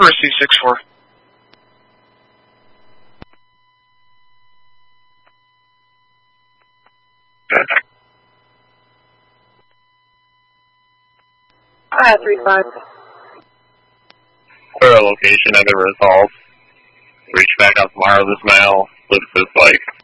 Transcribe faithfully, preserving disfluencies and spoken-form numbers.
for a C six four. I have three five. Clear location, I've been resolved. Reach back out tomorrow, this mile looks this like